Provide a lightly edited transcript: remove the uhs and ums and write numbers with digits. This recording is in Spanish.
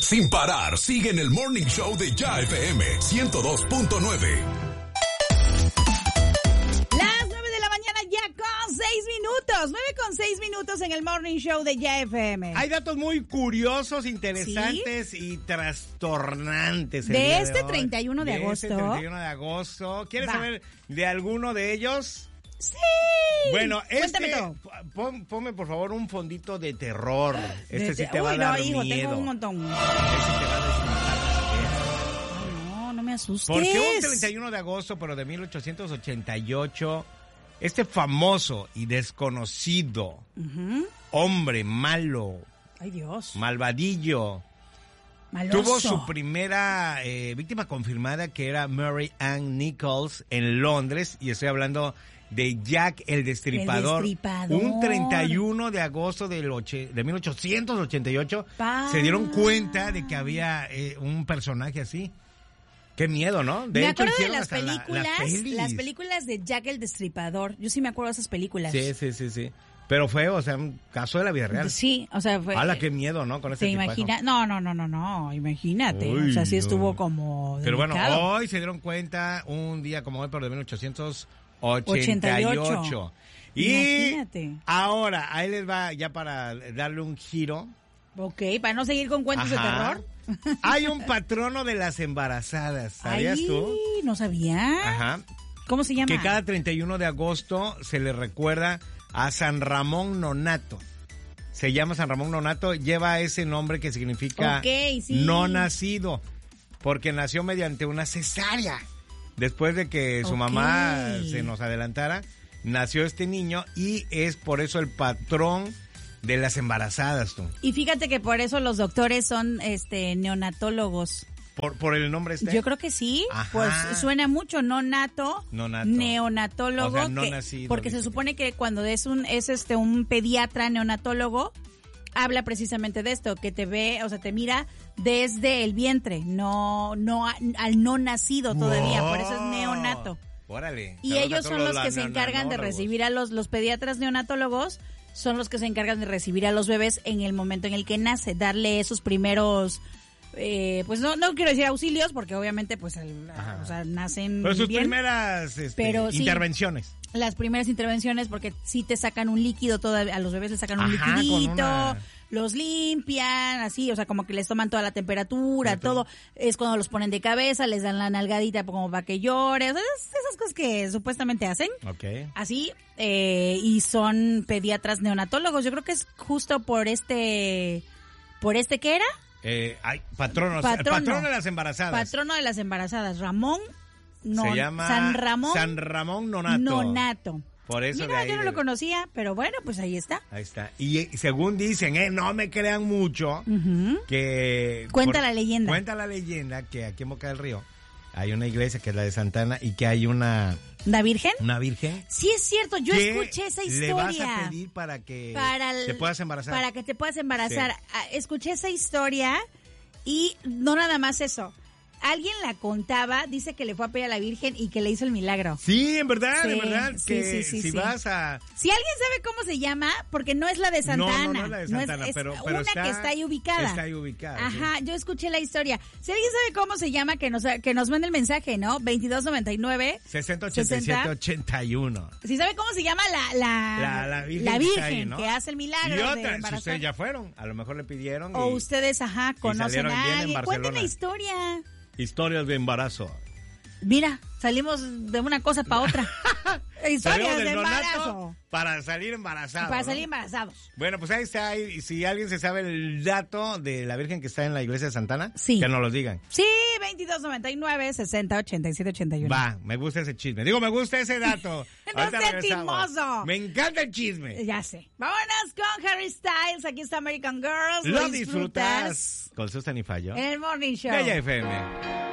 Sin parar, sigue en el Morning Show de Ya FM 102.9. Las 9 de la mañana ya con 6 minutos. 9:06 en el Morning Show de Ya FM. Hay datos muy curiosos, interesantes, ¿sí? Y trastornantes. De este 31 de agosto. Este 31 de agosto. ¿Quieres saber de alguno de ellos? Sí. Bueno, cuéntame todo. Ponme por favor un fondito de terror. Sí te va a dar hijo, miedo. tengo un montón. Te va a No me asustes. Porque un 31 de agosto, pero de 1888, este famoso y desconocido hombre malo, ay Dios, malvadillo, maloso, tuvo su primera víctima confirmada, que era Mary Ann Nichols en Londres, y estoy hablando de Jack el Destripador. Un 31 de agosto de 1888 se dieron cuenta de que había un personaje así. Qué miedo, ¿no? Me acuerdo de las películas de Jack el Destripador. Yo sí me acuerdo de esas películas. Sí. Pero fue, o sea, un caso de la vida real. Sí, o sea, fue. ¡Hala, qué miedo!, ¿no? Con ese ¿te imaginas? No, imagínate. Uy, o sea, sí no. estuvo como Pero delicado. bueno, hoy se dieron cuenta, un día como hoy, pero de 1888. Y imagínate. Ahora, ahí les va ya para darle un giro. Ok, para no seguir con cuentos de terror. Hay un patrono de las embarazadas, ¿sabías tú? No sabía. Ajá. ¿Cómo se llama? Que cada 31 de agosto se le recuerda a San Ramón Nonato. Se llama San Ramón Nonato, lleva ese nombre que significa no nacido, porque nació mediante una cesárea. Después de que su mamá se nos adelantara, nació este niño y es por eso el patrón de las embarazadas, tú. Y fíjate que por eso los doctores son neonatólogos. ¿Por el nombre este? Yo creo que sí. Ajá. Pues suena mucho, neonatólogo, o sea, no nacido, porque se supone que cuando es un pediatra neonatólogo, habla precisamente de esto, que te ve, o sea, te mira desde el vientre, no al no nacido todavía, por eso es neonato. Órale. Y ellos son los que se encargan de recibir a los pediatras neonatólogos, son los que se encargan de recibir a los bebés en el momento en el que nace, darle esos primeros, pues no quiero decir auxilios, porque obviamente pues o sea, nacen pero sus bien, primeras intervenciones. Sí, las primeras intervenciones, porque sí te sacan un líquido, todavía a los bebés les sacan un liquidito, los limpian, así, o sea, como que les toman toda la temperatura, todo. Es cuando los ponen de cabeza, les dan la nalgadita como para que llore, o sea, esas cosas que supuestamente hacen. Okay. Así, y son pediatras neonatólogos. Yo creo que es justo por este ¿qué era? Patrono de las embarazadas. Patrono de las embarazadas, se llama San Ramón Nonato. Por eso mira, yo no lo conocía, pero bueno, pues ahí está. Ahí está. Y según dicen, no me crean mucho, que... Cuenta la leyenda que aquí en Boca del Río hay una iglesia que es la de Santana y que hay una... ¿La Virgen? Una Virgen. Sí, es cierto, yo escuché esa historia. Le vas a pedir para que te puedas embarazar. Para que te puedas embarazar. Sí. Escuché esa historia y no nada más eso. Alguien la contaba, dice que le fue a pedir a la Virgen y que le hizo el milagro. Sí, en verdad, Sí, si vas a... Si alguien sabe cómo se llama, porque no es la de Santana. No es la de Santana, pero una está, que está ahí ubicada. Está ahí ubicada. Ajá, sí. yo escuché la historia. Si alguien sabe cómo se llama, que nos mande el mensaje, ¿no? 2299 608781. Si sabe cómo se llama la Virgen que hace el milagro. Y de otra, si embarazar. ustedes ya fueron, a lo mejor le pidieron. O ustedes, conocen a alguien. Cuenten la historia. Historias de embarazo. Mira, salimos de una cosa para otra. Historias de embarazo. Para salir embarazados. Para salir embarazados. Bueno, pues ahí está. Si alguien se sabe el dato de la Virgen que está en la iglesia de Santana, sí, que nos lo digan. Sí, 2299-608781. Va, me gusta ese chisme. Me gusta ese dato. No sea chismoso. Me encanta el chisme. Ya sé. Vámonos con Harry Styles. Aquí está American Girls. Lo disfrutas con Susan y Fallo. En el Morning Show. Bella FM.